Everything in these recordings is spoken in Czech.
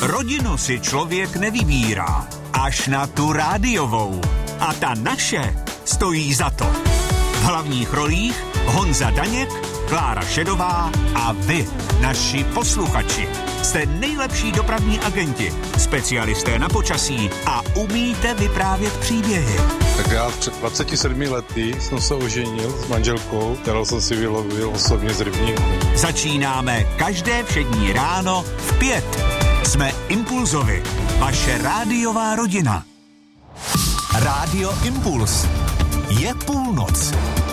Rodinu si člověk nevybírá, až na tu rádiovou. A ta naše stojí za to. V hlavních rolích Honza Daněk, Klára Šedová a vy, naši posluchači. Jste nejlepší dopravní agenti, specialisté na počasí a umíte vyprávět příběhy. Tak já před 27 lety jsem se oženil s manželkou, kterou jsem si vylovil osobně z rybníku. Začínáme každé všední ráno v 5. Jsme Impulzovi, vaše rádiová rodina. Rádio Impuls. Je půlnoc.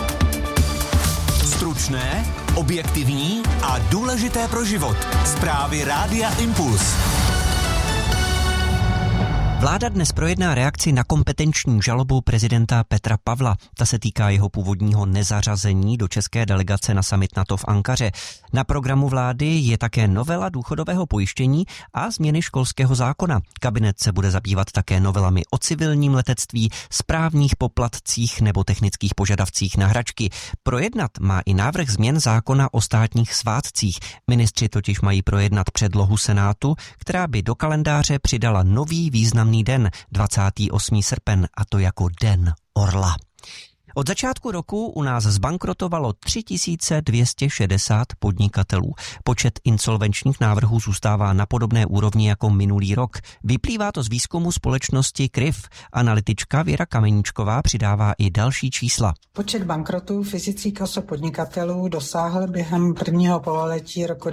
Stručné, objektivní a důležité pro život. Zprávy Rádia Impuls. Vláda dnes projedná reakci na kompetenční žalobu prezidenta Petra Pavla. Ta se týká jeho původního nezařazení do české delegace na summit NATO v Ankaře. Na programu vlády je také novela důchodového pojištění a změny školského zákona. Kabinet se bude zabývat také novelami o civilním letectví, správních poplatcích nebo technických požadavcích na hračky. Projednat má i návrh změn zákona o státních svátcích. Ministři totiž mají projednat předlohu Senátu, která by do kalendáře přidala nový významný den, 28. srpen, a to jako Den orla. Od začátku roku u nás zbankrotovalo 3260 podnikatelů. Počet insolvenčních návrhů zůstává na podobné úrovni jako minulý rok. Vyplývá to z výzkumu společnosti KRIF. Analytička Věra Kameníčková přidává i další čísla. Počet bankrotů fyzických osob podnikatelů dosáhl během prvního pololetí roku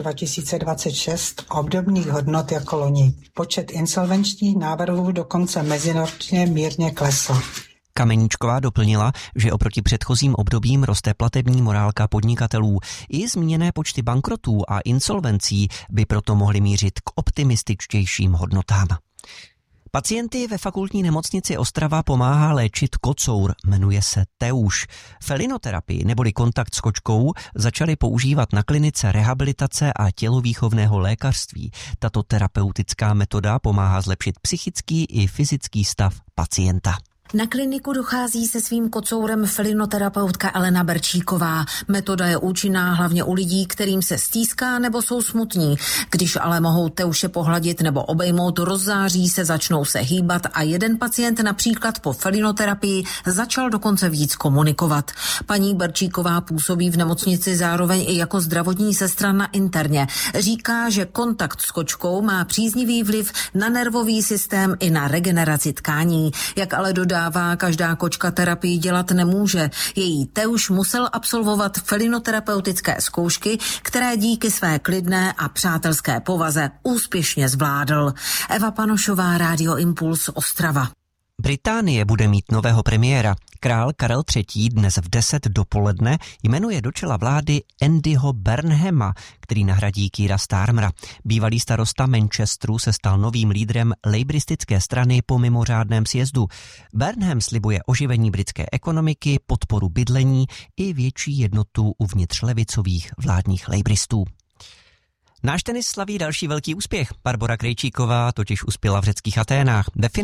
2026 obdobných hodnot jako loni. Počet insolvenčních návrhů dokonce meziročně mírně klesl. Kameníčková doplnila, že oproti předchozím obdobím roste platební morálka podnikatelů. I zmíněné počty bankrotů a insolvencí by proto mohly mířit k optimističtějším hodnotám. Pacienty ve fakultní nemocnici Ostrava pomáhá léčit kocour, jmenuje se Teuš. Felinoterapii neboli kontakt s kočkou začali používat na klinice rehabilitace a tělovýchovného lékařství. Tato terapeutická metoda pomáhá zlepšit psychický i fyzický stav pacienta. Na kliniku dochází se svým kocourem felinoterapeutka Elena Berčíková. Metoda je účinná hlavně u lidí, kterým se stýská nebo jsou smutní. Když ale mohou Teuše pohladit nebo obejmout, rozzáří se, začnou se hýbat a jeden pacient například po felinoterapii začal dokonce víc komunikovat. Paní Berčíková působí v nemocnici zároveň i jako zdravotní sestra na interně. Říká, že kontakt s kočkou má příznivý vliv na nervový systém i na regeneraci tkání. Jak ale dodává, každá kočka terapii dělat nemůže. Její Teuš musel absolvovat felinoterapeutické zkoušky, které díky své klidné a přátelské povaze úspěšně zvládl. Eva Panošová, Rádio Impuls, Ostrava. Británie bude mít nového premiéra. Král Karel III. Dnes v 10 dopoledne jmenuje do čela vlády Andyho Burnhama, který nahradí Keira Starmera. Bývalý starosta Manchesteru se stal novým lídrem lejbristické strany po mimořádném sjezdu. Burnham slibuje oživení britské ekonomiky, podporu bydlení i větší jednotu uvnitř levicových vládních lejbristů. Náš tenis slaví další velký úspěch. Barbora Krejčíková totiž uspěla v řeckých Aténách.